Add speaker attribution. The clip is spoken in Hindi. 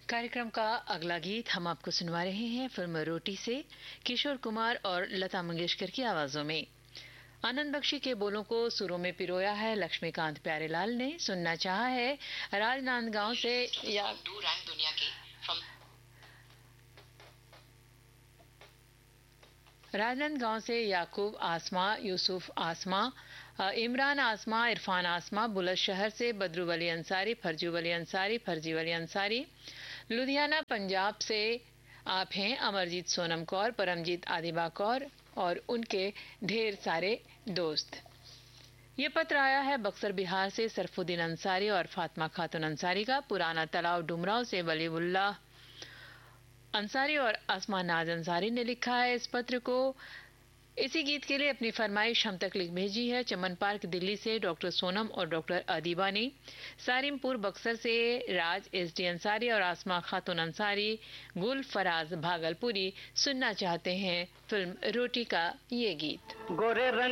Speaker 1: कार्यक्रम का अगला गीत हम आपको सुनवा रहे हैं फिल्म रोटी से किशोर कुमार और लता मंगेशकर की आवाजों में। आनंद बख्शी के बोलों को सुरों में पिरोया है लक्ष्मीकांत प्यारेलाल ने। सुनना चाहा है राजनांदगांव से या राजनांदगांव से याकूब आसमा, यूसुफ आसमा, इमरान आसमा, इरफान आसमा। बुलंदशहर से बदरू वली अंसारी, फर्जू वली अंसारी, फर्जी वली अंसारी। लुधियाना पंजाब से आप हैं अमरजीत सोनम कौर, परमजीत आदिबा कौर और उनके ढेर सारे दोस्त। ये पत्र आया है बक्सर बिहार से सरफुद्दीन अंसारी और फातिमा खातून अंसारी का। पुराना तालाब डुमराव से वलीउल्लाह अंसारी और आसमा नाज अंसारी ने लिखा है इस पत्र को। इसी गीत के लिए अपनी फरमाइश हम तक लिख भेजी है चमन पार्क दिल्ली से डॉक्टर सोनम और डॉक्टर अदीबा ने। सारिमपुर बक्सर से राज एसडी अंसारी और आसमा खातून अंसारी, गुल फराज भागलपुरी सुनना चाहते हैं फिल्म रोटी का ये गीत।